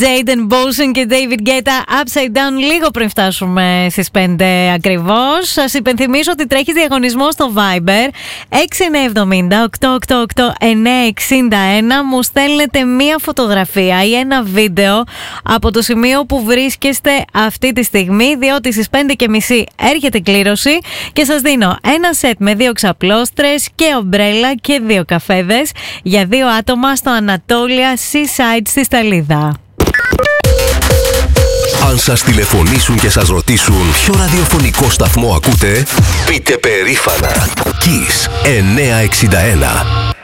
Jaden Bosen και David Guetta, Upside Down, λίγο πριν φτάσουμε στις 5 ακριβώς. Σας υπενθυμίσω ότι τρέχει διαγωνισμό στο Viber 6970-888-961. Μου στέλνετε μία φωτογραφία ή ένα βίντεο από το σημείο που βρίσκεστε αυτή τη στιγμή, διότι στις 5:30 έρχεται κλήρωση και σας δίνω ένα σετ με 2 ξαπλώστρες και ομπρέλα και 2 καφέδες για 2 άτομα στο Ανατόλια Seaside στη Σταλίδα. Αν σας τηλεφωνήσουν και σας ρωτήσουν ποιο ραδιοφωνικό σταθμό ακούτε, πείτε περήφανα Kiss 961.